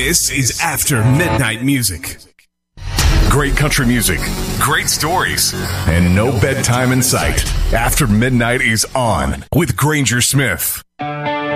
This is After Midnight Music. Great country music, great stories, and no bedtime in sight. After Midnight is on with Granger Smith.